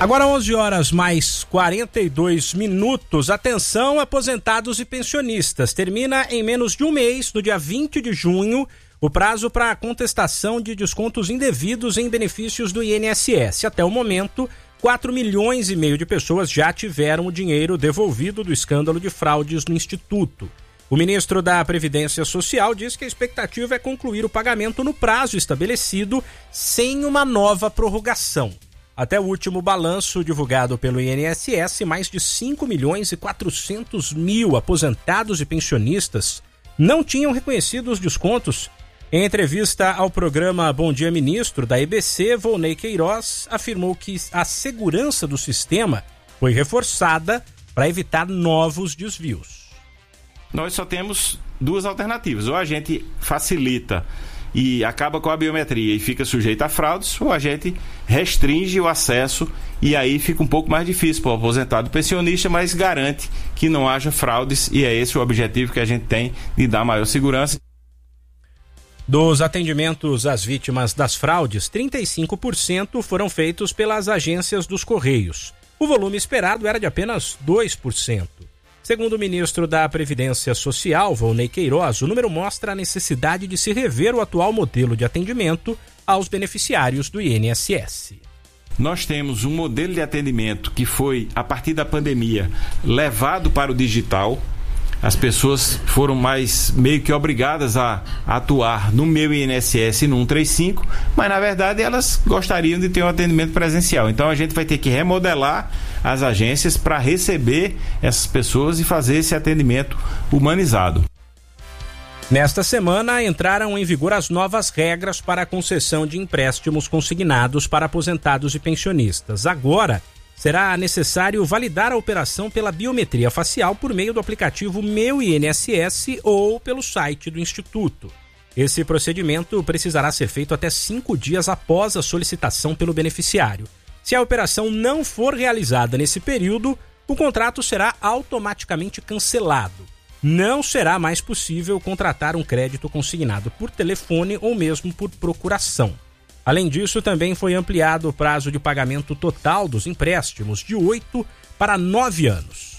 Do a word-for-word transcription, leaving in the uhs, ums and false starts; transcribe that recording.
Agora onze horas mais quarenta e dois minutos. Atenção, aposentados e pensionistas. Termina em menos de um mês, no dia vinte de junho, o prazo para a contestação de descontos indevidos em benefícios do I N S S. Até o momento, quatro milhões e meio de pessoas já tiveram o dinheiro devolvido do escândalo de fraudes no Instituto. O ministro da Previdência Social diz que a expectativa é concluir o pagamento no prazo estabelecido, sem uma nova prorrogação. Até o último balanço divulgado pelo I N S S, mais de cinco milhões e quatrocentos mil aposentados e pensionistas não tinham reconhecido os descontos. Em entrevista ao programa Bom Dia Ministro, da E B C, Volney Queiroz afirmou que a segurança do sistema foi reforçada para evitar novos desvios. Nós só temos duas alternativas. Ou a gente facilita e acaba com a biometria e fica sujeito a fraudes, ou a gente restringe o acesso e aí fica um pouco mais difícil para o aposentado pensionista, mas garante que não haja fraudes, e é esse o objetivo que a gente tem, de dar maior segurança. Dos atendimentos às vítimas das fraudes, trinta e cinco por cento foram feitos pelas agências dos Correios. O volume esperado era de apenas dois por cento. Segundo o ministro da Previdência Social, Volney Queiroz, o número mostra a necessidade de se rever o atual modelo de atendimento aos beneficiários do I N S S. Nós temos um modelo de atendimento que foi, a partir da pandemia, levado para o digital. As pessoas foram mais meio que obrigadas a atuar no Meu I N S S e no cento e trinta e cinco, mas na verdade elas gostariam de ter um atendimento presencial. Então a gente vai ter que remodelar as agências para receber essas pessoas e fazer esse atendimento humanizado. Nesta semana entraram em vigor as novas regras para a concessão de empréstimos consignados para aposentados e pensionistas. Agora, será necessário validar a operação pela biometria facial por meio do aplicativo Meu I N S S ou pelo site do Instituto. Esse procedimento precisará ser feito até cinco dias após a solicitação pelo beneficiário. Se a operação não for realizada nesse período, o contrato será automaticamente cancelado. Não será mais possível contratar um crédito consignado por telefone ou mesmo por procuração. Além disso, também foi ampliado o prazo de pagamento total dos empréstimos de oito para nove anos.